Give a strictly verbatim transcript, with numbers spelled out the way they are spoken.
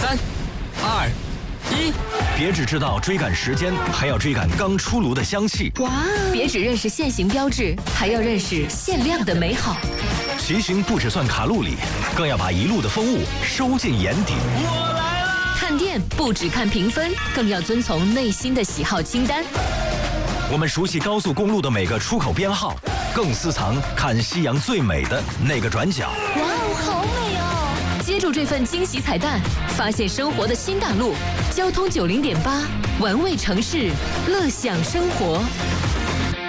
三、二、一。 别只知道追赶时间，还要追赶刚出炉的香气。 哇！别只认识限行标志，还要认识限量的美好。 骑行不只算卡路里，更要把一路的风物收进眼底。 我来啦！ 看店不只看评分，更要遵从内心的喜好清单。 我们熟悉高速公路的每个出口编号，更私藏看夕阳最美的那个转角。 哇哦，好美哦！接住这份惊喜彩蛋，发现生活的新大陆。交通九零点八，玩味城市，乐享生活。